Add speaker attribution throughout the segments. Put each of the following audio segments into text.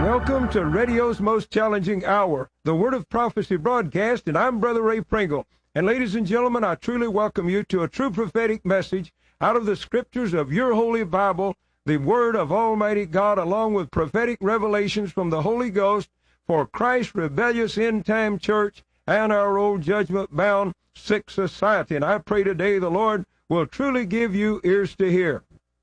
Speaker 1: Welcome to radio's most challenging hour, the Word of Prophecy broadcast, and I'm Brother Ray Pringle. And ladies and gentlemen, I truly welcome you to a true prophetic message out of the scriptures of your Holy Bible, the Word of Almighty God, along with prophetic revelations from the Holy Ghost for Christ's rebellious end-time church and our old judgment-bound sick society. And I pray today the Lord will truly give you ears to hear.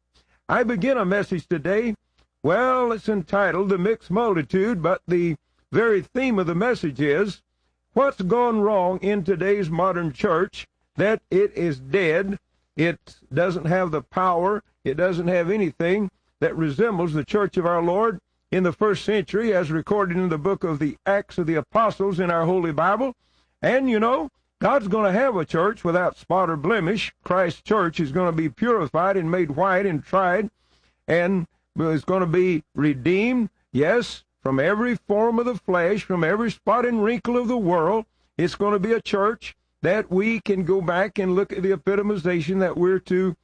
Speaker 1: I begin a message today. Well, it's entitled The Mixed Multitude, but the very theme of the message is, what's gone wrong in today's modern church, that it is dead, it doesn't have the power, it doesn't have anything that resembles the church of our Lord in the first century, as recorded in the book of the Acts of the Apostles in our Holy Bible. And, you know, God's going to have a church without spot or blemish. Christ's church is going to be purified and made white and tried, and is going to be redeemed, yes, from every form of the flesh, from every spot and wrinkle of the world. It's going to be a church that we can go back and look at the epitomization that we're to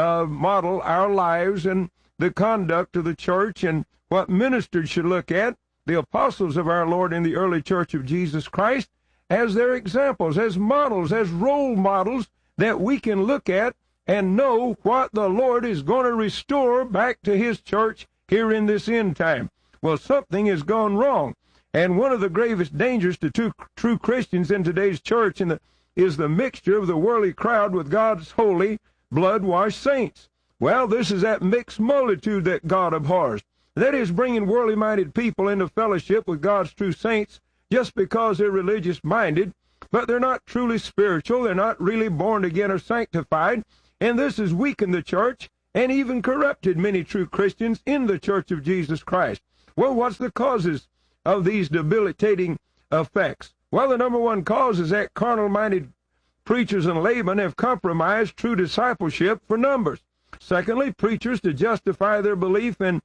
Speaker 1: model our lives and the conduct of the church and what ministers should look at, the apostles of our Lord in the early church of Jesus Christ, as their examples, as models, as role models that we can look at and know what the Lord is going to restore back to his church here in this end time. Well, something has gone wrong. And one of the gravest dangers to true Christians in today's church is the mixture of the worldly crowd with God's holy, blood-washed saints. Well, this is that mixed multitude that God abhors. That is bringing worldly-minded people into fellowship with God's true saints just because they're religious-minded, but they're not truly spiritual, they're not really born again or sanctified. And this has weakened the church and even corrupted many true Christians in the church of Jesus Christ. Well, what's the causes of these debilitating effects? Well, the number one cause is that carnal-minded preachers and laymen have compromised true discipleship for numbers. Secondly, preachers, to justify their belief in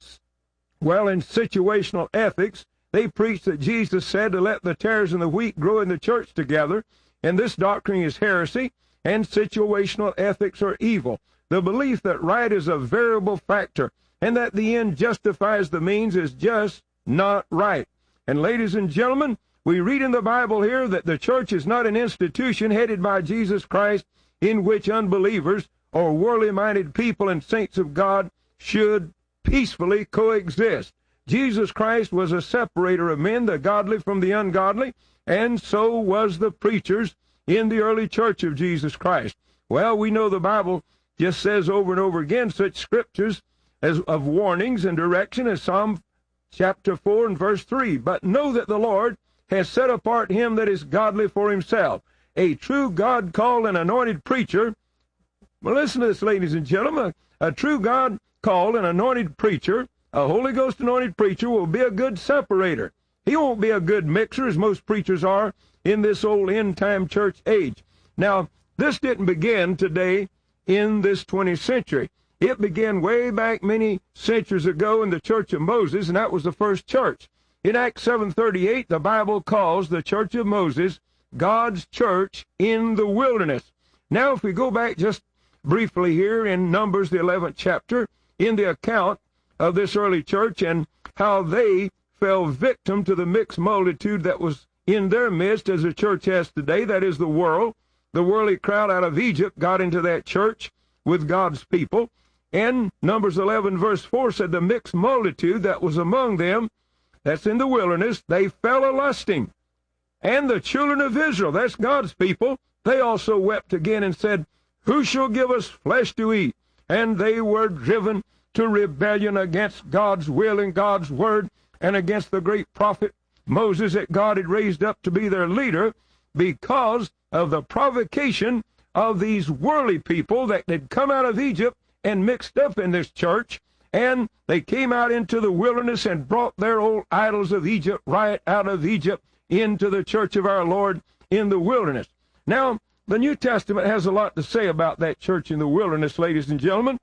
Speaker 1: situational ethics, they preach that Jesus said to let the tares and the wheat grow in the church together, and this doctrine is heresy, and situational ethics are evil. The belief that right is a variable factor and that the end justifies the means is just not right. And ladies and gentlemen, we read in the Bible here that the church is not an institution headed by Jesus Christ in which unbelievers or worldly-minded people and saints of God should peacefully coexist. Jesus Christ was a separator of men, the godly from the ungodly, and so was the preachers in the early church of Jesus Christ. Well, we know the Bible just says over and over again such scriptures as of warnings and direction as Psalm chapter 4 and verse 3. But know that the Lord has set apart him that is godly for himself, a true God-called and anointed preacher. Well, listen to this, ladies and gentlemen. A true God-called and anointed preacher, a Holy Ghost anointed preacher, will be a good separator. He won't be a good mixer, as most preachers are in this old end-time church age. Now, this didn't begin today in this 20th century. It began way back many centuries ago in the church of Moses, and that was the first church. In Acts 7:38, the Bible calls the church of Moses God's church in the wilderness. Now, if we go back just briefly here in Numbers, the 11th chapter, in the account of this early church and how they fell victim to the mixed multitude that was in their midst, as the church has today, that is the world. The worldly crowd out of Egypt got into that church with God's people. And Numbers 11 verse 4 said the mixed multitude that was among them, that's in the wilderness, they fell a-lusting. And the children of Israel, that's God's people, they also wept again and said, who shall give us flesh to eat? And they were driven to rebellion against God's will and God's word and against the great prophet Moses that God had raised up to be their leader, because of the provocation of these worldly people that had come out of Egypt and mixed up in this church, and they came out into the wilderness and brought their old idols of Egypt right out of Egypt into the church of our Lord in the wilderness. Now, the New Testament has a lot to say about that church in the wilderness, ladies and gentlemen.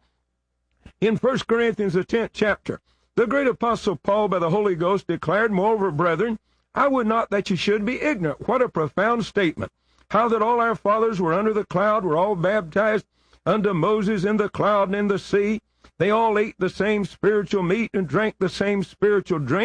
Speaker 1: In 1 Corinthians, the 10th chapter, the great apostle Paul, by the Holy Ghost, declared, moreover, brethren, I would not that you should be ignorant. What a profound statement. How that all our fathers were under the cloud, were all baptized unto Moses in the cloud and in the sea. They all ate the same spiritual meat and drank the same spiritual drink,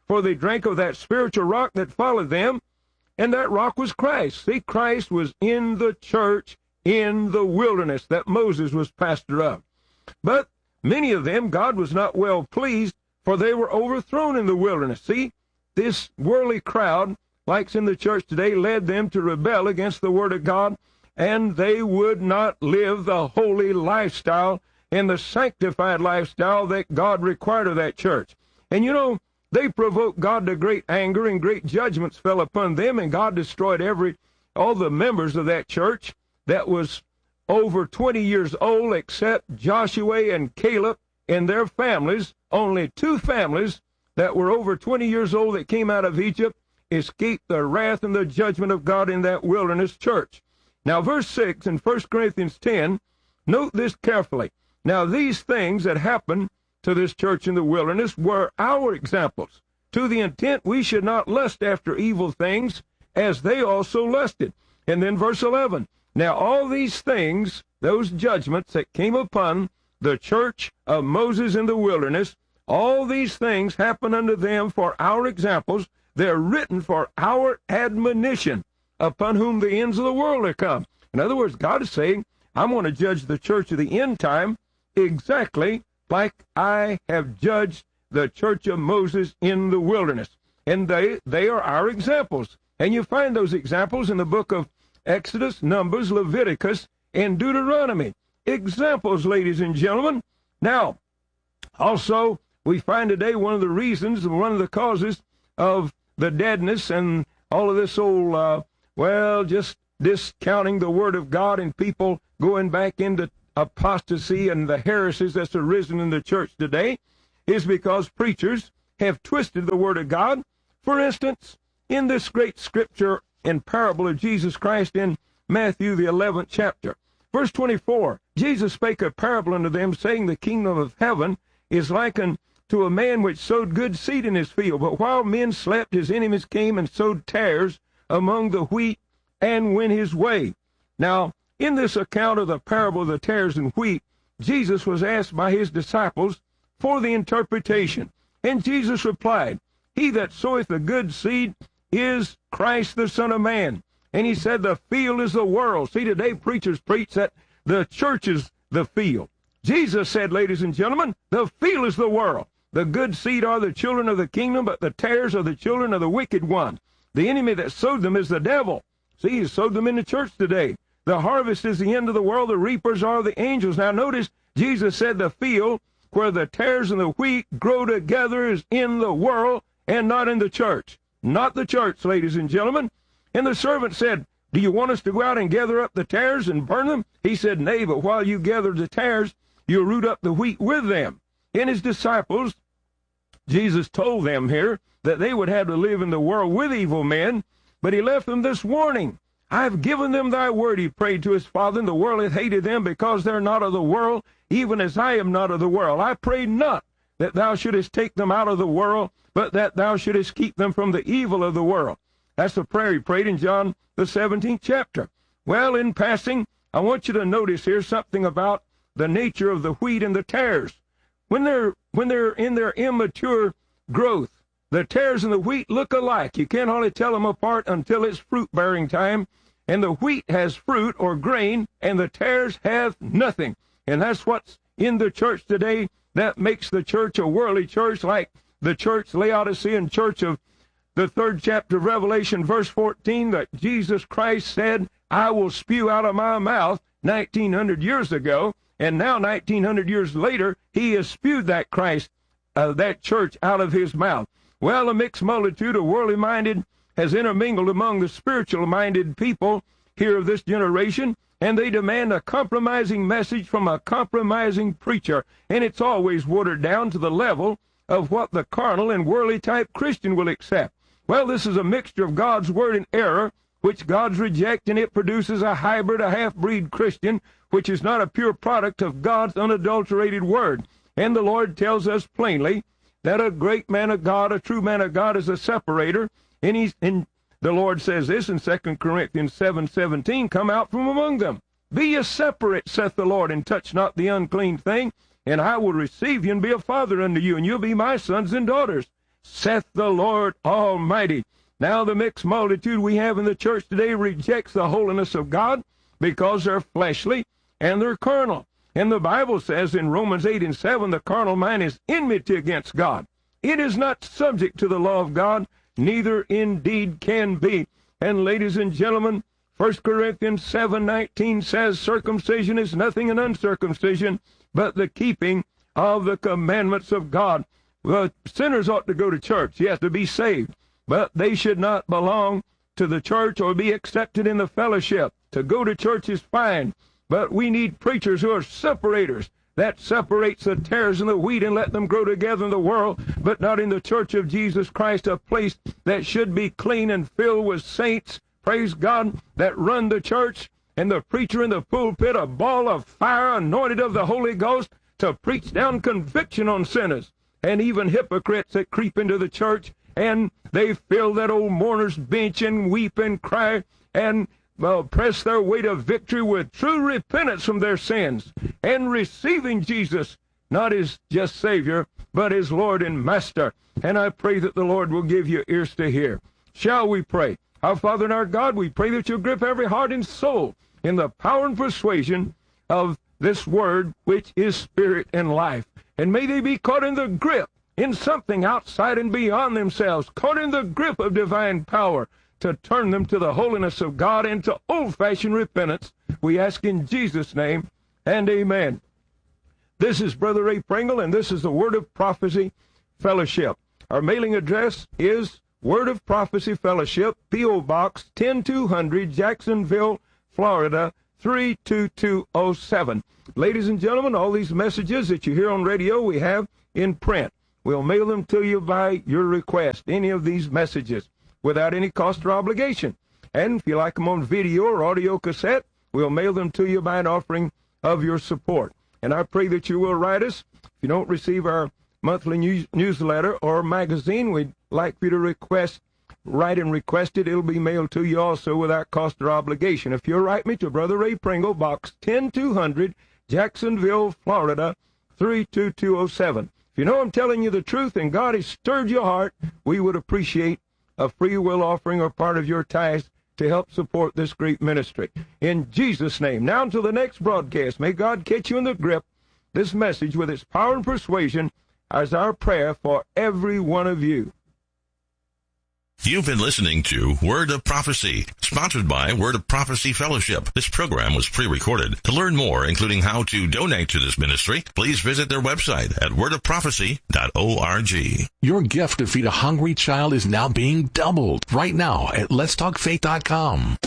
Speaker 1: for they drank of that spiritual rock that followed them, and that rock was Christ. See, Christ was in the church in the wilderness that Moses was pastor of. But many of them God was not well pleased, for they were overthrown in the wilderness. See, this worldly crowd, like in the church today, led them to rebel against the Word of God, and they would not live the holy lifestyle and the sanctified lifestyle that God required of that church. And you know, they provoked God to great anger, and great judgments fell upon them, and God destroyed all the members of that church that was over 20 years old, except Joshua and Caleb and their families. Only 2 families that were over 20 years old that came out of Egypt escaped the wrath and the judgment of God in that wilderness church. Now, verse 6 in 1 Corinthians 10, note this carefully. Now, these things that happened to this church in the wilderness were our examples, to the intent we should not lust after evil things, as they also lusted. And then verse 11, now all these things, those judgments that came upon the church of Moses in the wilderness, all these things happen unto them for our examples. They're written for our admonition, upon whom the ends of the world are come. In other words, God is saying, I'm going to judge the church of the end time exactly like I have judged the church of Moses in the wilderness. And they are our examples. And you find those examples in the book of Exodus, Numbers, Leviticus, and Deuteronomy. Examples, ladies and gentlemen. Now, also, we find today one of the reasons, one of the causes of the deadness and all of this old, just discounting the Word of God and people going back into apostasy and the heresies that's arisen in the church today, is because preachers have twisted the Word of God. For instance, in this great scripture and parable of Jesus Christ in Matthew, the 11th chapter, verse 24, Jesus spake a parable unto them, saying, the kingdom of heaven is likened to a man which sowed good seed in his field. But while men slept, his enemies came and sowed tares among the wheat and went his way. Now, in this account of the parable of the tares and wheat, Jesus was asked by his disciples for the interpretation. And Jesus replied, he that soweth the good seed is Christ the Son of Man. And he said, the field is the world. See, today preachers preach that the church is the field. Jesus said, ladies and gentlemen, the field is the world. The good seed are the children of the kingdom, but the tares are the children of the wicked one. The enemy that sowed them is the devil. See, he sowed them in the church today. The harvest is the end of the world. The reapers are the angels. Now notice, Jesus said the field where the tares and the wheat grow together is in the world and not in the church. Not the church, ladies and gentlemen. And the servant said, do you want us to go out and gather up the tares and burn them? He said, nay, but while you gather the tares, you'll root up the wheat with them. In his disciples, Jesus told them here that they would have to live in the world with evil men, but he left them this warning. I have given them thy word, he prayed to his Father, and the world hath hated them because they're not of the world, even as I am not of the world. I prayed not that thou shouldest take them out of the world, but that thou shouldest keep them from the evil of the world. That's the prayer he prayed in John, the 17th chapter. Well, in passing, I want you to notice here something about the nature of the wheat and the tares. When they're in their immature growth, the tares and the wheat look alike. You can't hardly tell them apart until it's fruit-bearing time. And the wheat has fruit or grain, and the tares have nothing. And that's what's in the church today that makes the church a worldly church, like the church, Laodicean church of the 3rd chapter of Revelation, verse 14, that Jesus Christ said, I will spew out of my mouth 1900 years ago. And now 1900 years later, he has spewed that Christ, that church out of his mouth. Well, a mixed multitude of worldly-minded has intermingled among the spiritual-minded people here of this generation, and they demand a compromising message from a compromising preacher, and it's always watered down to the level of what the carnal and worldly-type Christian will accept. Well, this is a mixture of God's word and error, which God's reject, and it produces a hybrid, a half-breed Christian, which is not a pure product of God's unadulterated word. And the Lord tells us plainly that a great man of God, a true man of God, is a separator. And the Lord says this in 2 Corinthians 7:17, come out from among them. Be ye separate, saith the Lord, and touch not the unclean thing, and I will receive you and be a father unto you, and you'll be my sons and daughters, saith the Lord Almighty. Now the mixed multitude we have in the church today rejects the holiness of God because they're fleshly and they're carnal. And the Bible says in Romans 8:7, the carnal mind is enmity against God. It is not subject to the law of God, neither indeed can be. And ladies and gentlemen, 1 Corinthians 7:19 says, circumcision is nothing in uncircumcision, but the keeping of the commandments of God. Well, sinners ought to go to church, yes, to be saved, but they should not belong to the church or be accepted in the fellowship. To go to church is fine, but we need preachers who are separators. That separates the tares and the wheat and let them grow together in the world, but not in the church of Jesus Christ, a place that should be clean and filled with saints, praise God, that run the church, and the preacher in the pulpit, a ball of fire anointed of the Holy Ghost to preach down conviction on sinners, and even hypocrites that creep into the church, and they fill that old mourner's bench and weep and cry and press their way to victory with true repentance from their sins and receiving Jesus, not as just Savior, but as Lord and Master. And I pray that the Lord will give you ears to hear. Shall we pray? Our Father and our God, we pray that you'll grip every heart and soul in the power and persuasion of this word, which is spirit and life. And may they be caught in the grip, in something outside and beyond themselves, caught in the grip of divine power, to turn them to the holiness of God and to old-fashioned repentance. We ask in Jesus' name, and amen. This is Brother Ray Pringle, and this is the Word of Prophecy Fellowship. Our mailing address is Word of Prophecy Fellowship, P.O. Box 10200, Jacksonville, Florida, 32207. Ladies and gentlemen, all these messages that you hear on radio, we have in print. We'll mail them to you by your request, any of these messages, without any cost or obligation. And if you like them on video or audio cassette, we'll mail them to you by an offering of your support. And I pray that you will write us. If you don't receive our monthly newsletter or magazine, we'd like for you to write and request it. It'll be mailed to you also without cost or obligation. If you'll write me to Brother Ray Pringle, Box 10200, Jacksonville, Florida, 32207. If you know I'm telling you the truth and God has stirred your heart, we would appreciate a free will offering or part of your tithes to help support this great ministry. In Jesus' name. Now until the next broadcast, may God catch you in the grip. This message with its power and persuasion is our prayer for every one of you.
Speaker 2: You've been listening to Word of Prophecy, sponsored by Word of Prophecy Fellowship. This program was pre-recorded. To learn more, including how to donate to this ministry, please visit their website at wordofprophecy.org.
Speaker 3: Your gift to feed a hungry child is now being doubled right now at letstalkfaith.com.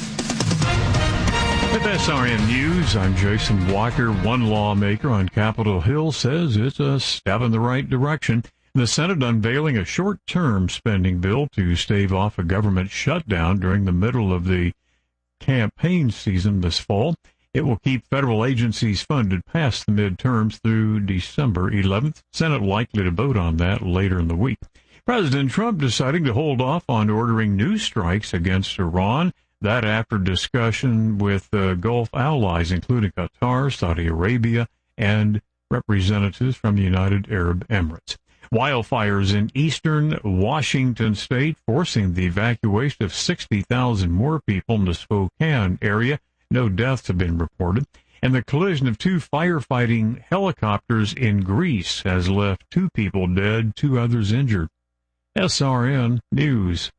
Speaker 4: With SRN News, I'm Jason Walker. One lawmaker on Capitol Hill says it's a step in the right direction. The Senate unveiling a short-term spending bill to stave off a government shutdown during the middle of the campaign season this fall. It will keep federal agencies funded past the midterms through December 11th. Senate likely to vote on that later in the week. President Trump deciding to hold off on ordering new strikes against Iran. That after discussion with Gulf allies, including Qatar, Saudi Arabia, and representatives from the United Arab Emirates. Wildfires in eastern Washington state forcing the evacuation of 60,000 more people in the Spokane area. No deaths have been reported. And the collision of two firefighting helicopters in Greece has left 2 people dead, 2 others injured. SRN News.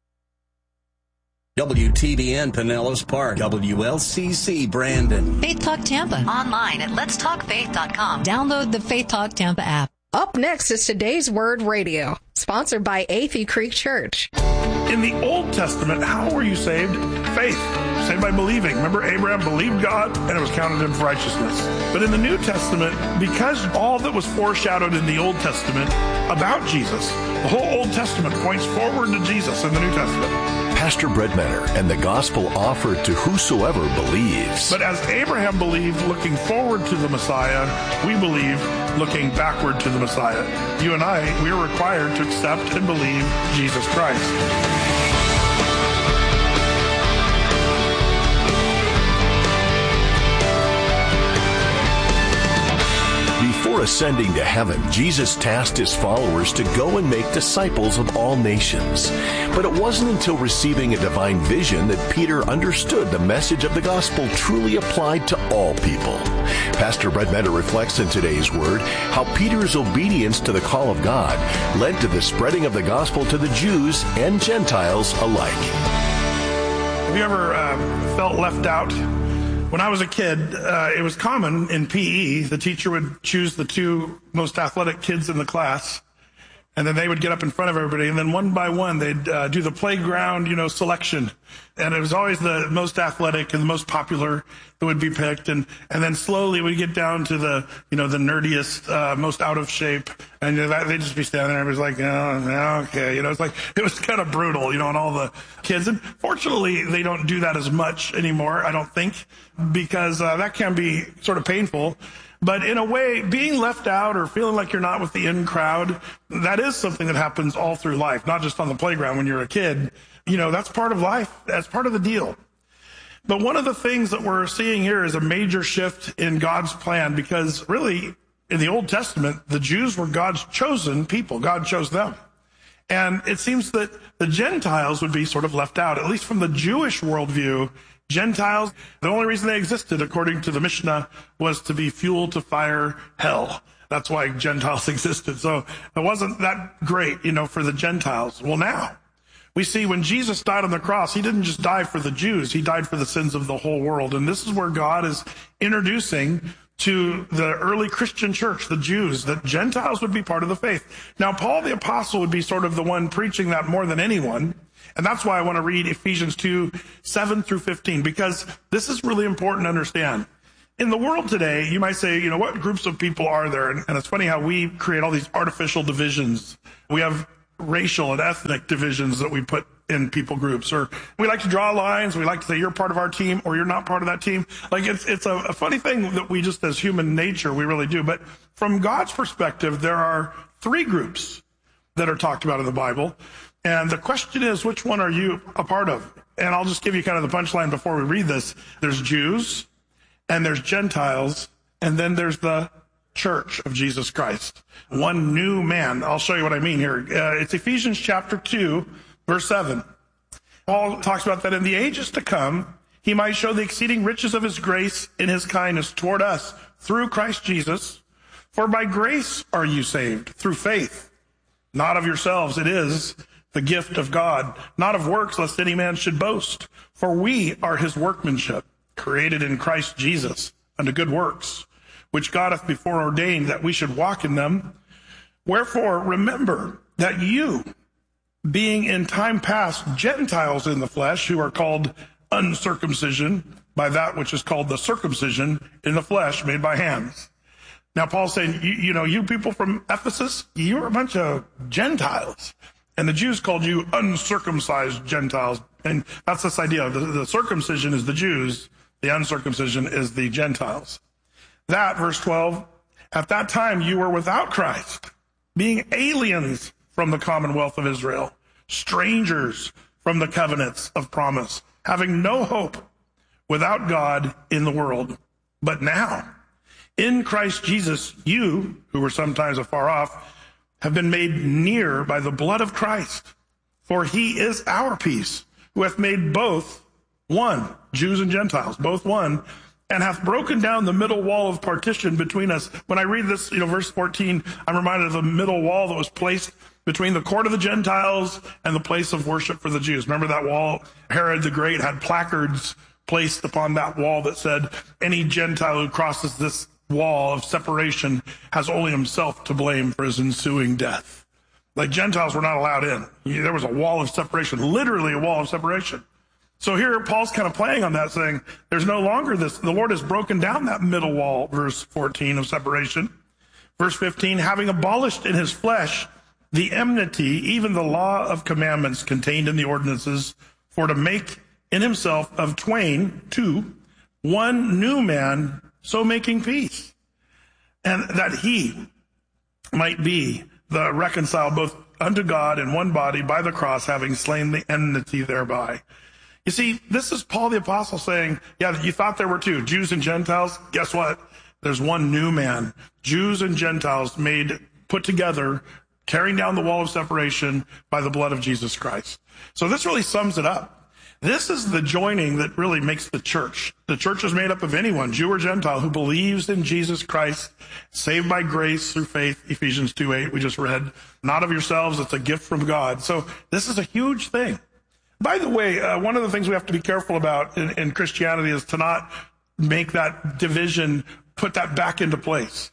Speaker 5: WTBN Pinellas Park, WLCC Brandon.
Speaker 6: Faith Talk Tampa. Online at letstalkfaith.com. Download the Faith Talk Tampa app.
Speaker 7: Up next is Today's Word Radio, sponsored by Athey Creek Church.
Speaker 8: In the Old Testament, how were you saved? Faith. Saved by believing. Remember, Abraham believed God, and it was counted to him for righteousness. But in the New Testament, because all that was foreshadowed in the Old Testament about Jesus, the whole Old Testament points forward to Jesus in the New Testament.
Speaker 9: Pastor Brett Menner and the gospel offered to whosoever believes.
Speaker 8: But as Abraham believed looking forward to the Messiah, we believe looking backward to the Messiah. You and I, we are required to accept and believe Jesus Christ.
Speaker 9: Before Before ascending to heaven, Jesus tasked his followers to go and make disciples of all nations. But it wasn't until receiving a divine vision that Peter understood the message of the gospel truly applied to all people. Pastor Brett Metter reflects in today's Word how Peter's obedience to the call of God led to the spreading of the gospel to the Jews and Gentiles alike.
Speaker 8: Have you ever felt left out? When I was a kid, it was common in PE, the teacher would choose the two most athletic kids in the class, and then they would get up in front of everybody, and then one by one, they'd do the playground, selection. And it was always the most athletic and the most popular that would be picked. And then slowly we'd get down to the nerdiest, most out of shape. And they'd just be standing there and everybody's like, oh, okay. It's like, it was kind of brutal, and all the kids. And fortunately, they don't do that as much anymore, I don't think, because that can be sort of painful. But in a way, being left out or feeling like you're not with the in crowd, that is something that happens all through life, not just on the playground when you're a kid. That's part of life. That's part of the deal. But one of the things that we're seeing here is a major shift in God's plan, because really, in the Old Testament, the Jews were God's chosen people. God chose them. And it seems that the Gentiles would be sort of left out, at least from the Jewish worldview. Gentiles, the only reason they existed, according to the Mishnah, was to be fuel to fire hell. That's why Gentiles existed. So it wasn't that great, for the Gentiles. Well, now we see when Jesus died on the cross, he didn't just die for the Jews. He died for the sins of the whole world. And this is where God is introducing to the early Christian church, the Jews, that Gentiles would be part of the faith. Now, Paul the apostle would be sort of the one preaching that more than anyone. And that's why I want to read Ephesians 2:7-15, because this is really important to understand. In the world today, you might say, what groups of people are there? And it's funny how we create all these artificial divisions. We have racial and ethnic divisions that we put in people groups, or we like to draw lines. We like to say you're part of our team or you're not part of that team. Like it's a funny thing that we just, as human nature, we really do. But from God's perspective, there are three groups that are talked about in the Bible. And the question is, which one are you a part of? And I'll just give you kind of the punchline before we read this. There's Jews, and there's Gentiles, and then there's the church of Jesus Christ. One new man. I'll show you what I mean here. It's Ephesians chapter 2, verse 7. Paul talks about that in the ages to come, he might show the exceeding riches of his grace in his kindness toward us through Christ Jesus. For by grace are you saved, through faith, not of yourselves. It is the gift of God, not of works, lest any man should boast. For we are his workmanship, created in Christ Jesus unto good works, which God hath before ordained that we should walk in them. Wherefore, remember that you, being in time past Gentiles in the flesh, who are called uncircumcision by that which is called the circumcision in the flesh made by hands. Now, Paul's saying, you people from Ephesus, you're a bunch of Gentiles. And the Jews called you uncircumcised Gentiles. And that's this idea. The circumcision is the Jews. The uncircumcision is the Gentiles. That, verse 12, at that time you were without Christ, being aliens from the commonwealth of Israel, strangers from the covenants of promise, having no hope, without God in the world. But now, in Christ Jesus, you, who were sometimes afar off, have been made near by the blood of Christ. For he is our peace, who hath made both one, Jews and Gentiles, both one, and hath broken down the middle wall of partition between us. When I read this, verse 14, I'm reminded of the middle wall that was placed between the court of the Gentiles and the place of worship for the Jews. Remember that wall? Herod the Great had placards placed upon that wall that said, any Gentile who crosses this wall of separation has only himself to blame for his ensuing death. Like Gentiles were not allowed in. There was a wall of separation, literally a wall of separation. So here Paul's kind of playing on that, saying there's no longer this. The Lord has broken down that middle wall, verse 14, of separation. Verse 15, having abolished in his flesh the enmity, even the law of commandments contained in the ordinances, for to make in himself of twain, two, one new man, so making peace, and that he might be the reconciled both unto God in one body by the cross, having slain the enmity thereby. You see, this is Paul the apostle saying, yeah, you thought there were two, Jews and Gentiles. Guess what? There's one new man, Jews and Gentiles put together, carrying down the wall of separation by the blood of Jesus Christ. So this really sums it up. This is the joining that really makes the church. The church is made up of anyone, Jew or Gentile, who believes in Jesus Christ, saved by grace through faith, Ephesians 2:8, we just read. Not of yourselves, it's a gift from God. So this is a huge thing. By the way, one of the things we have to be careful about in Christianity is to not make that division, put that back into place.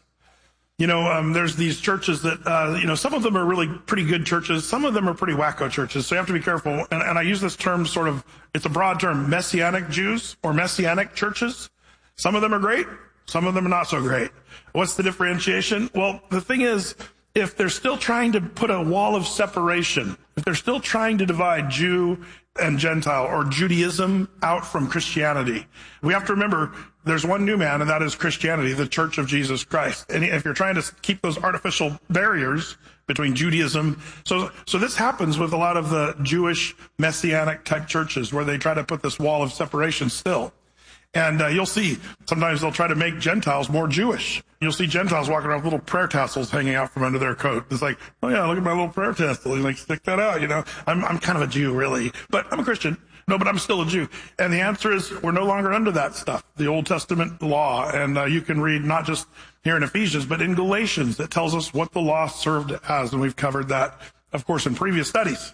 Speaker 8: There's these churches that, some of them are really pretty good churches. Some of them are pretty wacko churches. So you have to be careful. And I use this term it's a broad term, Messianic Jews or Messianic churches. Some of them are great. Some of them are not so great. What's the differentiation? Well, the thing is, if they're still trying to put a wall of separation, if they're still trying to divide Jew and Gentile or Judaism out from Christianity, we have to remember there's one new man, and that is Christianity, the Church of Jesus Christ. And if you're trying to keep those artificial barriers between Judaism, so this happens with a lot of the Jewish Messianic type churches where they try to put this wall of separation still. And you'll see sometimes they'll try to make Gentiles more Jewish. You'll see Gentiles walking around with little prayer tassels hanging out from under their coat. It's like, oh yeah, look at my little prayer tassel. You stick that out, I'm kind of a Jew, really, but I'm a Christian. No, but I'm still a Jew. And the answer is we're no longer under that stuff, the Old Testament law. And you can read not just here in Ephesians, but in Galatians that tells us what the law served as. And we've covered that, of course, in previous studies.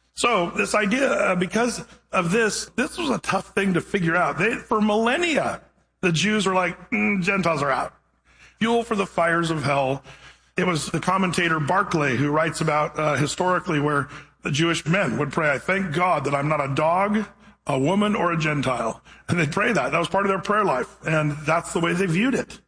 Speaker 8: So this idea, because of this was a tough thing to figure out. For millennia, the Jews were like, Gentiles are out. Fuel for the fires of hell. It was the commentator Barclay who writes about historically where the Jewish men would pray, I thank God that I'm not a dog, a woman, or a Gentile. And they'd pray that. That was part of their prayer life. And that's the way they viewed it.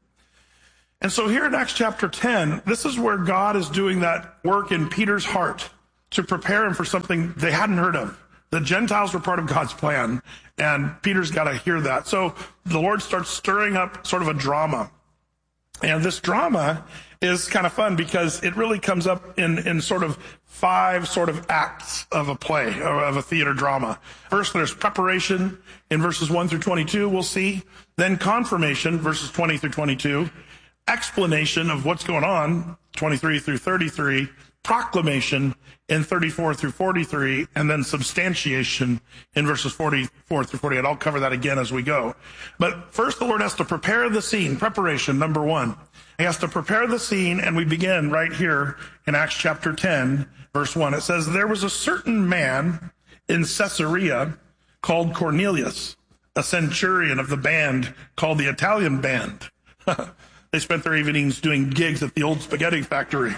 Speaker 8: And so here in Acts chapter 10, this is where God is doing that work in Peter's heart to prepare him for something they hadn't heard of. The Gentiles were part of God's plan, and Peter's got to hear that. So the Lord starts stirring up sort of a drama. And this drama is kind of fun because it really comes up in sort of 5 sort of acts of a play, or of a theater drama. First, there's preparation in verses 1 through 22, we'll see. Then confirmation, verses 20 through 22. Explanation of what's going on, 23 through 33. Proclamation in 34 through 43, and then substantiation in verses 44 through 48. I'll cover that again as we go. But first, the Lord has to prepare the scene. Preparation, number 1. He has to prepare the scene, and we begin right here in Acts chapter 10, verse 1. It says, there was a certain man in Caesarea called Cornelius, a centurion of the band called the Italian Band. They spent their evenings doing gigs at the old spaghetti factory.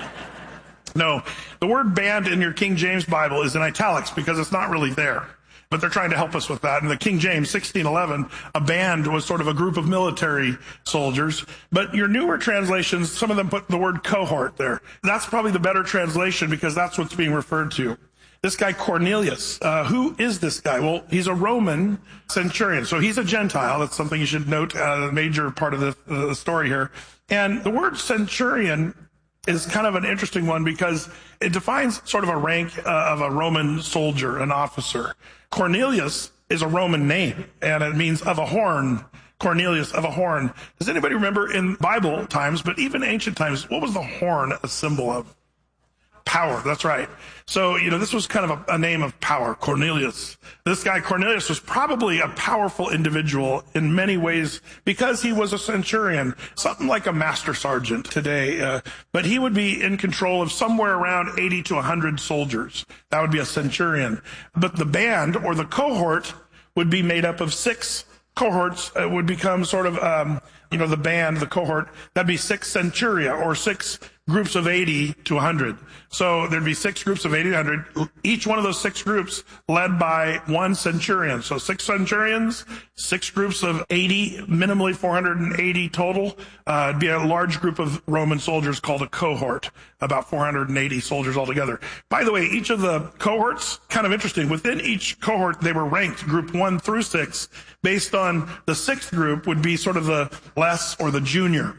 Speaker 8: No, the word band in your King James Bible is in italics because it's not really there. But they're trying to help us with that. In the King James, 1611, a band was sort of a group of military soldiers. But your newer translations, some of them put the word cohort there. That's probably the better translation because that's what's being referred to. This guy Cornelius, who is this guy? Well, he's a Roman centurion. So he's a Gentile. That's something you should note, a major part of the story here. And the word centurion is kind of an interesting one because it defines sort of a rank of a Roman soldier, an officer. Cornelius is a Roman name, and it means of a horn. Cornelius of a horn. Does anybody remember in Bible times, but even ancient times, what was the horn a symbol of? Power, that's right. So, this was kind of a name of power, Cornelius. This guy, Cornelius, was probably a powerful individual in many ways because he was a centurion, something like a master sergeant today. But he would be in control of somewhere around 80 to 100 soldiers. That would be a centurion. But the band or the cohort would be made up of 6 cohorts. It would become sort of, the band, the cohort. That'd be 6 centuria or 6 groups of 80 to 100. So there'd be 6 groups of 80 to 100. Each one of those 6 groups led by 1 centurion. So 6 centurions, 6 groups of 80, minimally 480 total. It'd be a large group of Roman soldiers called a cohort, about 480 soldiers altogether. By the way, each of the cohorts, kind of interesting, within each cohort, they were ranked group 1 through 6 based on the 6th group would be sort of the less or the junior.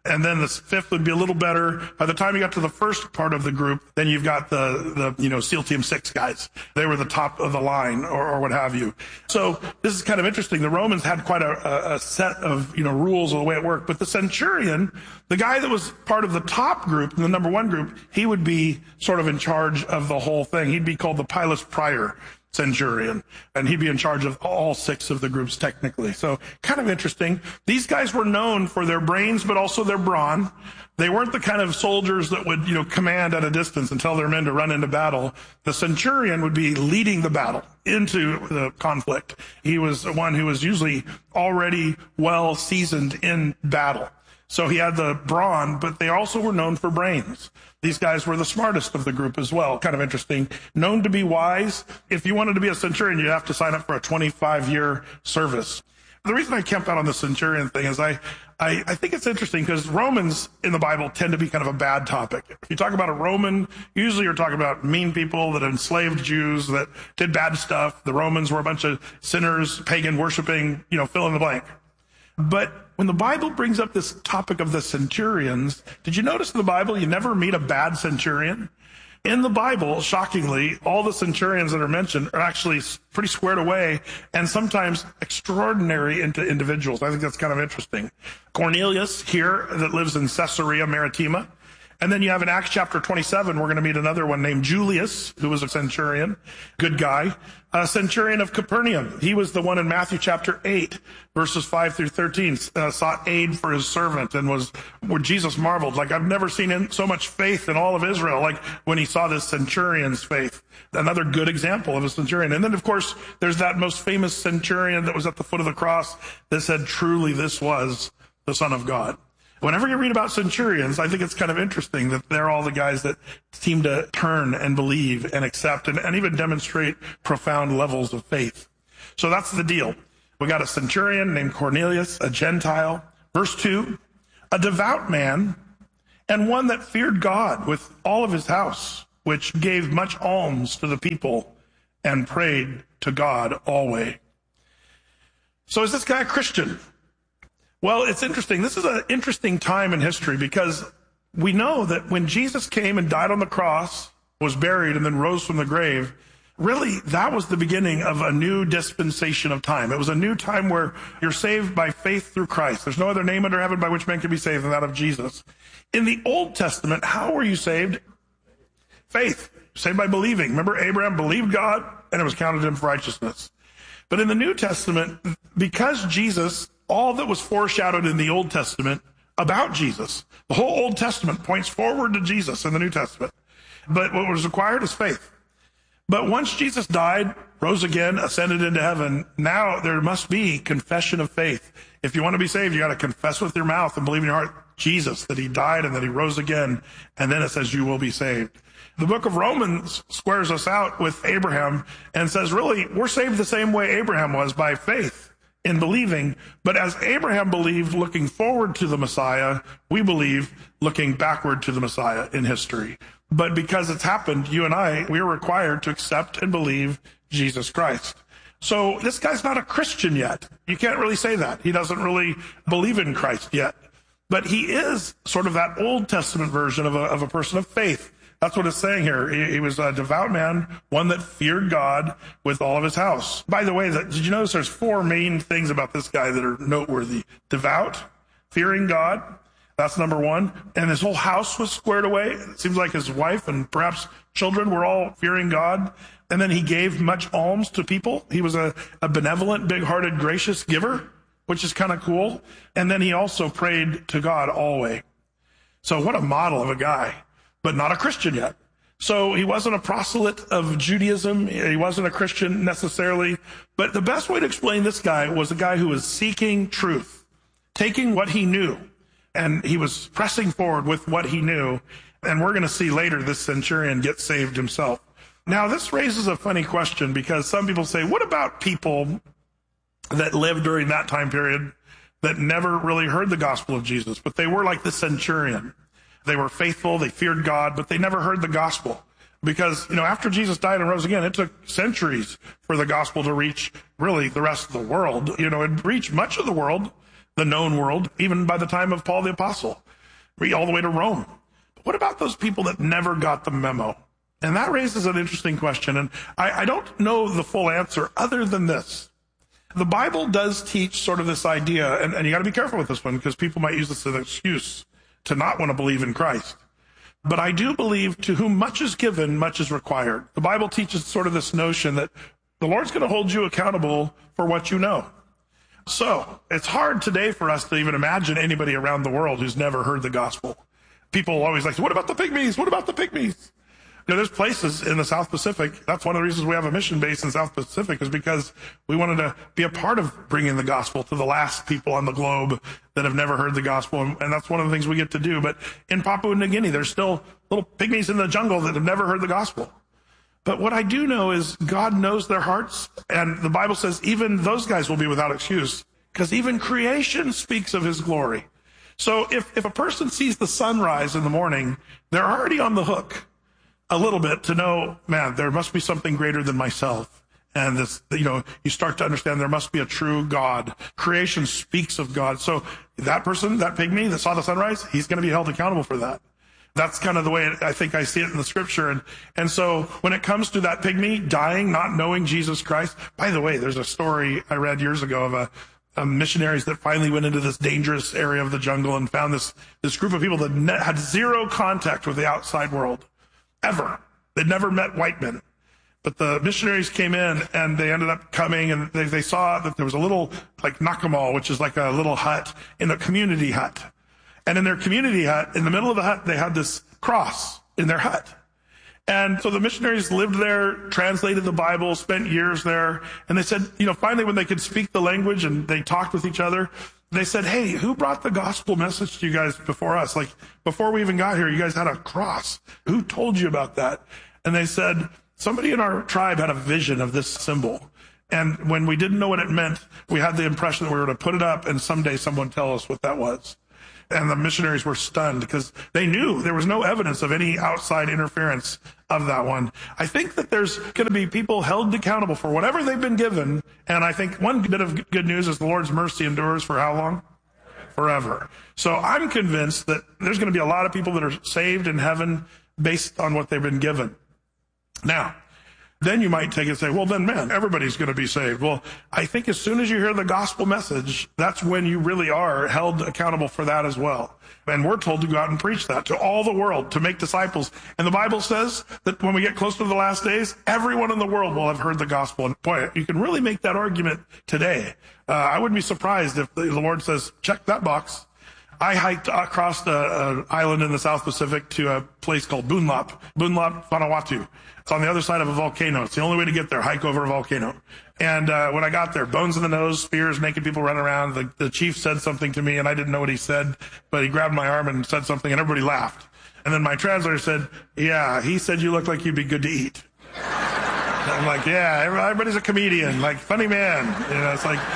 Speaker 8: And then the fifth would be a little better. By the time you got to the first part of the group, then you've got the SEAL Team 6 guys. They were the top of the line or what have you. So this is kind of interesting. The Romans had quite a set of, rules of the way it worked. But the centurion, the guy that was part of the top group, the number one group, he would be sort of in charge of the whole thing. He'd be called the Pilus Prior centurion, and he'd be in charge of all 6 of the groups technically. So kind of interesting. These guys were known for their brains, but also their brawn. They weren't the kind of soldiers that would, command at a distance and tell their men to run into battle. The centurion would be leading the battle into the conflict. He was one who was usually already well seasoned in battle. So he had the brawn, but they also were known for brains. These guys were the smartest of the group as well. Kind of interesting. Known to be wise. If you wanted to be a centurion, you'd have to sign up for a 25-year service. The reason I camp out on the centurion thing is I think it's interesting because Romans in the Bible tend to be kind of a bad topic. If you talk about a Roman, usually you're talking about mean people that enslaved Jews that did bad stuff. The Romans were a bunch of sinners, pagan worshiping, fill in the blank. But when the Bible brings up this topic of the centurions, did you notice in the Bible you never meet a bad centurion? In the Bible, shockingly, all the centurions that are mentioned are actually pretty squared away and sometimes extraordinary individuals. I think that's kind of interesting. Cornelius here that lives in Caesarea Maritima. And then you have in Acts chapter 27, we're going to meet another one named Julius, who was a centurion, good guy, a centurion of Capernaum. He was the one in Matthew chapter 8, verses 5 through 13, sought aid for his servant and was where Jesus marveled. Like, I've never seen so much faith in all of Israel, like when he saw this centurion's faith. Another good example of a centurion. And then, of course, there's that most famous centurion that was at the foot of the cross that said, truly, this was the Son of God. Whenever you read about centurions, I think it's kind of interesting that they're all the guys that seem to turn and believe and accept and even demonstrate profound levels of faith. So that's the deal. We got a centurion named Cornelius, a Gentile. Verse 2, a devout man and one that feared God with all of his house, which gave much alms to the people and prayed to God always. So is this guy a Christian? Well, it's interesting. This is an interesting time in history because we know that when Jesus came and died on the cross, was buried, and then rose from the grave, really that was the beginning of a new dispensation of time. It was a new time where you're saved by faith through Christ. There's no other name under heaven by which men can be saved than that of Jesus. In the Old Testament, how were you saved? Faith. Saved by believing. Remember, Abraham believed God, and it was counted to him for righteousness. But in the New Testament, because Jesus, all that was foreshadowed in the Old Testament about Jesus, the whole Old Testament points forward to Jesus in the New Testament. But what was required is faith. But once Jesus died, rose again, ascended into heaven, now there must be confession of faith. If you want to be saved, you got to confess with your mouth and believe in your heart Jesus, that he died and that he rose again. And then it says you will be saved. The book of Romans squares us out with Abraham and says, really, we're saved the same way Abraham was, by faith in believing. But as Abraham believed looking forward to the Messiah, we believe looking backward to the Messiah in history. But because it's happened, you and I, we are required to accept and believe Jesus Christ. So this guy's not a Christian yet. You can't really say that. He doesn't really believe in Christ yet. But he is sort of that Old Testament version of a person of faith. That's what it's saying here. He was a devout man, one that feared God with all of his house. By the way, did you notice there's 4 main things about this guy that are noteworthy? Devout, fearing God, that's number 1. And his whole house was squared away. It seems like his wife and perhaps children were all fearing God. And then he gave much alms to people. He was a benevolent, big-hearted, gracious giver, which is kind of cool. And then he also prayed to God always. So what a model of a guy. But not a Christian yet. So he wasn't a proselyte of Judaism. He wasn't a Christian necessarily. But the best way to explain this guy was a guy who was seeking truth, taking what he knew, and he was pressing forward with what he knew. And we're going to see later this centurion get saved himself. Now, this raises a funny question because some people say, what about people that lived during that time period that never really heard the gospel of Jesus, but they were like the centurion? They were faithful, they feared God, but they never heard the gospel. Because, after Jesus died and rose again, it took centuries for the gospel to reach really the rest of the world. It reached much of the world, the known world, even by the time of Paul the Apostle. all the way to Rome. But what about those people that never got the memo? And that raises an interesting question. And I don't know the full answer other than this. The Bible does teach sort of this idea, and you got to be careful with this one because people might use this as an excuse to not want to believe in Christ. But I do believe to whom much is given, much is required. The Bible teaches sort of this notion that the Lord's going to hold you accountable for what you know. So it's hard today for us to even imagine anybody around the world who's never heard the gospel. People always like, what about the pygmies? What about the pygmies? You know, there's places in the South Pacific. That's one of the reasons we have a mission base in South Pacific is because we wanted to be a part of bringing the gospel to the last people on the globe that have never heard the gospel. And that's one of the things we get to do. But in Papua New Guinea, there's still little pygmies in the jungle that have never heard the gospel. But what I do know is God knows their hearts. And the Bible says even those guys will be without excuse because even creation speaks of his glory. So if a person sees the sunrise in the morning, they're already on the hook a little bit to know, man, there must be something greater than myself. And this, you start to understand there must be a true God. Creation speaks of God. So that person, that pygmy that saw the sunrise, he's going to be held accountable for that. That's kind of the way I think I see it in the scripture. And so when it comes to that pygmy dying, not knowing Jesus Christ, by the way, there's a story I read years ago of missionaries that finally went into this dangerous area of the jungle and found this group of people that had zero contact with the outside world. Ever. They'd never met white men. But the missionaries came in and they ended up coming and they saw that there was a little like nakamal, which is like a little hut in a community hut. And in their community hut, in the middle of the hut, they had this cross in their hut. And so the missionaries lived there, translated the Bible, spent years there. And they said, finally when they could speak the language and they talked with each other, they said, hey, who brought the gospel message to you guys before us? Like, before we even got here, you guys had a cross. Who told you about that? And they said, somebody in our tribe had a vision of this symbol. And when we didn't know what it meant, we had the impression that we were to put it up and someday someone tell us what that was. And the missionaries were stunned because they knew there was no evidence of any outside interference of that one. I think that there's going to be people held accountable for whatever they've been given. And I think one bit of good news is the Lord's mercy endures for how long? Forever. So I'm convinced that there's going to be a lot of people that are saved in heaven based on what they've been given. Now, then you might take it and say, well, then, man, everybody's going to be saved. Well, I think as soon as you hear the gospel message, that's when you really are held accountable for that as well. And we're told to go out and preach that to all the world, to make disciples. And the Bible says that when we get close to the last days, everyone in the world will have heard the gospel. And boy, you can really make that argument today. I wouldn't be surprised if the Lord says, check that box. I hiked across an island in the South Pacific to a place called Bunlap, Vanuatu. It's on the other side of a volcano. It's the only way to get there, hike over a volcano. And when I got there, bones in the nose, spears, naked people running around. The chief said something to me, and I didn't know what he said, but he grabbed my arm and said something, and everybody laughed. And then my translator said, yeah, he said you look like you'd be good to eat. I'm like, yeah, everybody's a comedian, like, funny man. It's like,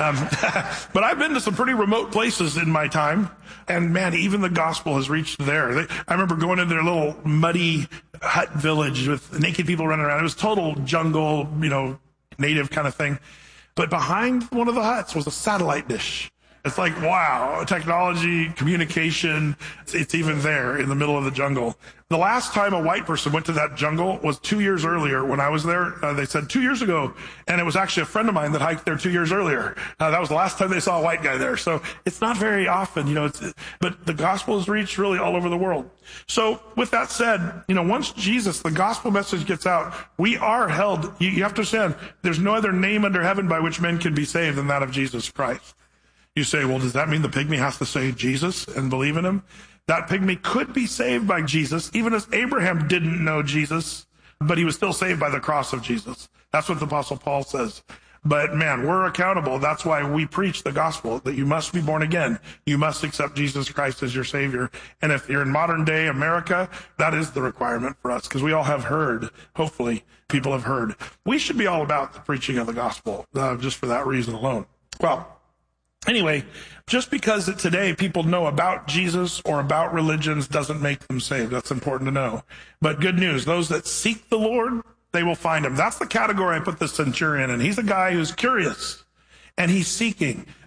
Speaker 8: but I've been to some pretty remote places in my time, and man, even the gospel has reached there. I remember going into their little muddy hut village with naked people running around. It was total jungle, native kind of thing. But behind one of the huts was a satellite dish. It's like, wow, technology, communication, it's even there in the middle of the jungle. The last time a white person went to that jungle was 2 years earlier when I was there. They said 2 years ago, and it was actually a friend of mine that hiked there 2 years earlier. That was the last time they saw a white guy there. So it's not very often, but the gospel has reached really all over the world. So with that said, once the gospel message gets out, we are held. You have to understand, there's no other name under heaven by which men can be saved than that of Jesus Christ. You say, well, does that mean the pygmy has to say Jesus and believe in him? That pygmy could be saved by Jesus, even as Abraham didn't know Jesus, but he was still saved by the cross of Jesus. That's what the Apostle Paul says. But man, we're accountable. That's why we preach the gospel, that you must be born again. You must accept Jesus Christ as your Savior. And if you're in modern day America, that is the requirement for us, because we all have heard, hopefully people have heard. We should be all about the preaching of the gospel, just for that reason alone. Well, anyway, just because today people know about Jesus or about religions doesn't make them saved. That's important to know. But good news, those that seek the Lord, they will find him. That's the category I put the centurion in. He's a guy who's curious and he's seeking.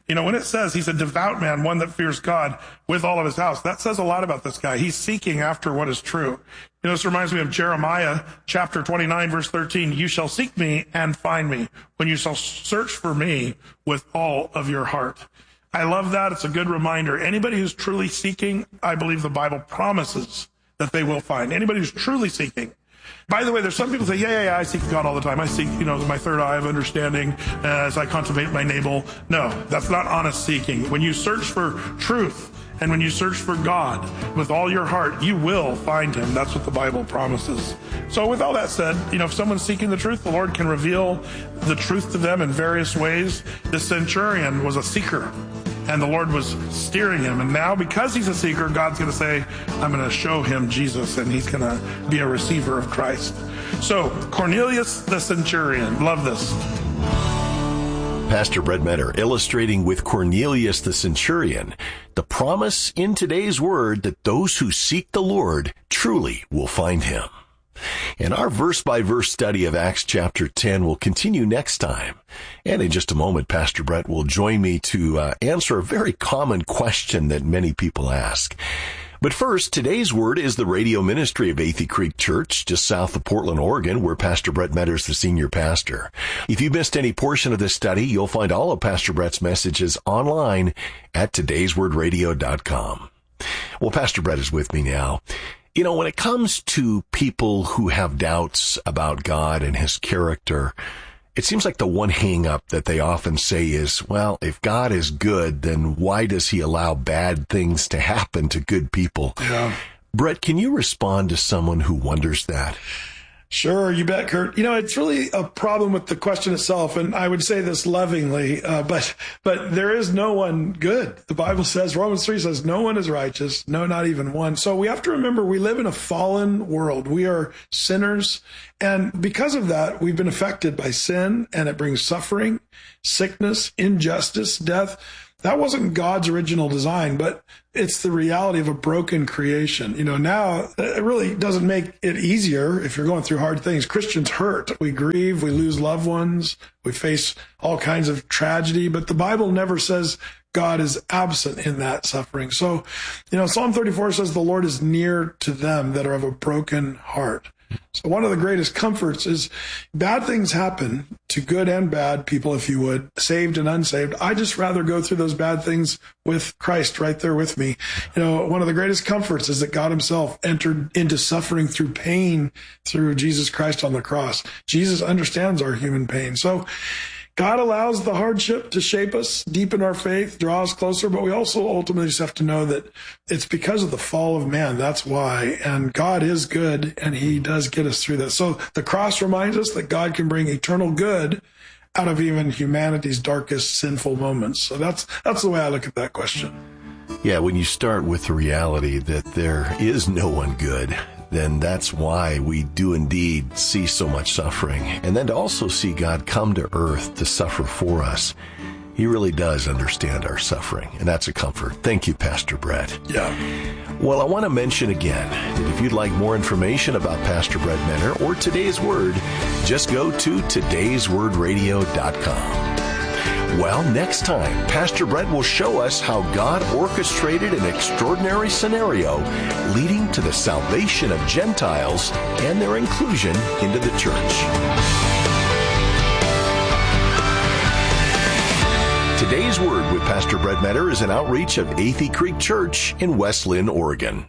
Speaker 8: You know, when it says he's a devout man, one that fears God with all of his house, that says a lot about this guy. He's seeking after what is true. You know, this reminds me of Jeremiah chapter 29, verse 13. You shall seek me and find me when you shall search for me with all of your heart. I love that. It's a good reminder. Anybody who's truly seeking, I believe the Bible promises that they will find. Anybody who's truly seeking. By the way, there's some people say, yeah, I seek God all the time. I seek, my third eye of understanding as I contemplate my navel. No, that's not honest seeking. When you search for truth and when you search for God with all your heart, you will find him. That's what the Bible promises. So with all that said, if someone's seeking the truth, the Lord can reveal the truth to them in various ways. The centurion was a seeker, and the Lord was steering him. And now, because he's a seeker, God's going to say, I'm going to show him Jesus, and he's going to be a receiver of Christ. So, Cornelius the centurion. Love this.
Speaker 9: Pastor Brett Metter illustrating with Cornelius the centurion the promise in today's word that those who seek the Lord truly will find him. And our verse-by-verse study of Acts chapter 10 will continue next time. And in just a moment, Pastor Brett will join me to answer a very common question that many people ask. But first, today's word is the radio ministry of Athey Creek Church, just south of Portland, Oregon, where Pastor Brett Metter is the senior pastor. If you missed any portion of this study, you'll find all of Pastor Brett's messages online at todayswordradio.com. Well, Pastor Brett is with me now. When it comes to people who have doubts about God and his character, it seems like the one hang-up that they often say is, well, if God is good, then why does he allow bad things to happen to good people?
Speaker 8: Yeah.
Speaker 9: Brett, can you respond to someone who wonders that?
Speaker 8: Sure, you bet, Kurt. It's really a problem with the question itself, and I would say this lovingly, but there is no one good. The Bible says, Romans 3 says, no one is righteous, no, not even one. So we have to remember we live in a fallen world. We are sinners, and because of that, we've been affected by sin, and it brings suffering, sickness, injustice, death. That wasn't God's original design, but it's the reality of a broken creation. Now it really doesn't make it easier if you're going through hard things. Christians hurt. We grieve. We lose loved ones. We face all kinds of tragedy, but the Bible never says God is absent in that suffering. So, Psalm 34 says the Lord is near to them that are of a broken heart. So one of the greatest comforts is bad things happen to good and bad people, if you would, saved and unsaved. I just rather go through those bad things with Christ right there with me. One of the greatest comforts is that God himself entered into suffering through pain through Jesus Christ on the cross. Jesus understands our human pain. So God allows the hardship to shape us, deepen our faith, draw us closer, but we also ultimately just have to know that it's because of the fall of man. That's why. And God is good, and he does get us through that. So the cross reminds us that God can bring eternal good out of even humanity's darkest sinful moments. So that's the way I look at that question.
Speaker 9: Yeah, when you start with the reality that there is no one good, then that's why we do indeed see so much suffering. And then to also see God come to earth to suffer for us. He really does understand our suffering, and that's a comfort. Thank you, Pastor Brett.
Speaker 8: Yeah.
Speaker 9: Well, I want to mention again that if you'd like more information about Pastor Brett Metter or Today's Word, just go to todayswordradio.com. Well, next time, Pastor Brett will show us how God orchestrated an extraordinary scenario leading to the salvation of Gentiles and their inclusion into the church. Today's Word with Pastor Brett Metter is an outreach of Athey Creek Church in West Lynn, Oregon.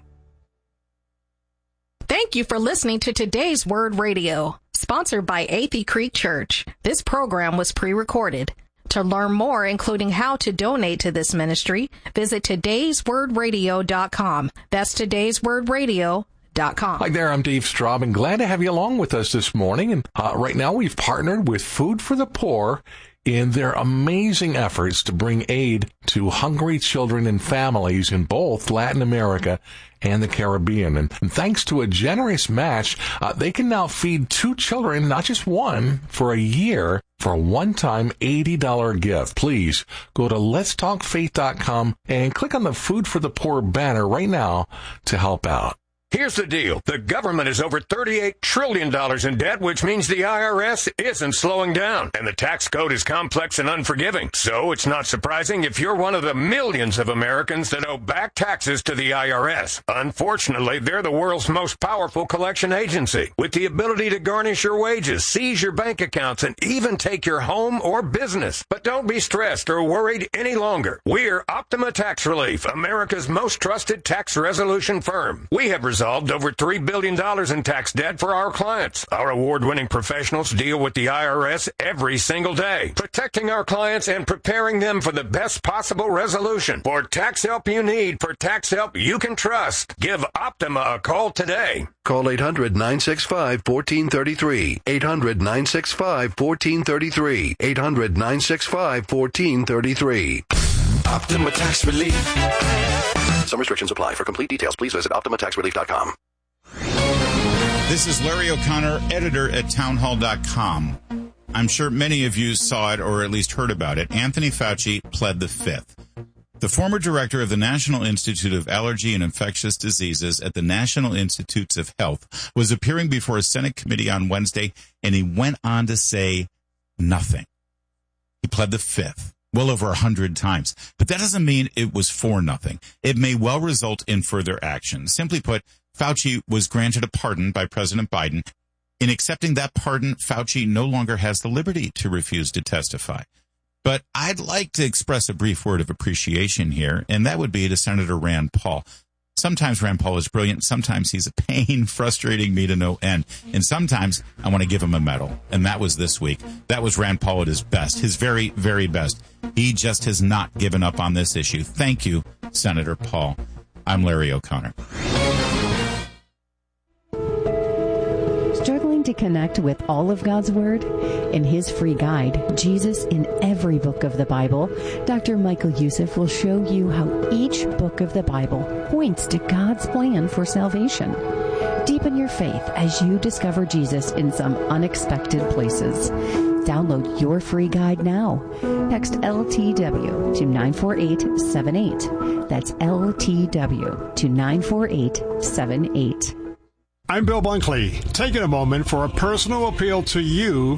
Speaker 7: Thank you for listening to Today's Word Radio, sponsored by Athey Creek Church. This program was pre-recorded. To learn more, including how to donate to this ministry, visit todayswordradio.com. That's todayswordradio.com.
Speaker 3: Hi there, I'm Dave Straub, and glad to have you along with us this morning. And right now we've partnered with Food for the Poor in their amazing efforts to bring aid to hungry children and families in both Latin America and the Caribbean. And thanks to a generous match, they can now feed 2 children, not just one, for a year for a one-time $80 gift. Please go to letstalkfaith.com and click on the Food for the Poor banner right now to help out.
Speaker 10: Here's the deal. The government is over $38 trillion in debt, which means the IRS isn't slowing down. And the tax code is complex and unforgiving. So it's not surprising if you're one of the millions of Americans that owe back taxes to the IRS. Unfortunately, they're the world's most powerful collection agency, with the ability to garnish your wages, seize your bank accounts, and even take your home or business. But don't be stressed or worried any longer. We're Optima Tax Relief, America's most trusted tax resolution firm. We have resolved over $3 billion in tax debt for our clients. Our award-winning professionals deal with the IRS every single day, protecting our clients and preparing them for the best possible resolution. For tax help you need, for tax help you can trust, give Optima a call today.
Speaker 11: Call 800-965-1433. 800-965-1433. 800-965-1433.
Speaker 9: Optima Tax Relief. Some restrictions apply. For complete details, please visit OptimaTaxRelief.com.
Speaker 12: This is Larry O'Connor, editor at townhall.com. I'm sure many of you saw it or at least heard about it. Anthony Fauci pled the fifth. The former director of the National Institute of Allergy and Infectious Diseases at the National Institutes of Health was appearing before a Senate committee on Wednesday, and he went on to say nothing. He pled the fifth. Well over 100 times. But that doesn't mean it was for nothing. It may well result in further action. Simply put, Fauci was granted a pardon by President Biden. In accepting that pardon, Fauci no longer has the liberty to refuse to testify. But I'd like to express a brief word of appreciation here, and that would be to Senator Rand Paul. Sometimes Rand Paul is brilliant. Sometimes he's a pain, frustrating me to no end. And sometimes I want to give him a medal. And that was this week. That was Rand Paul at his best, his very, very best. He just has not given up on this issue. Thank you, Senator Paul. I'm Larry O'Connor.
Speaker 13: Struggling to connect with all of God's Word? In his free guide, Jesus in Every Book of the Bible, Dr. Michael Youssef will show you how each book of the Bible points to God's plan for salvation. Deepen your faith as you discover Jesus in some unexpected places. Download your free guide now. Text LTW to 94878. That's LTW to 94878.
Speaker 14: I'm Bill Bunkley, taking a moment for a personal appeal to you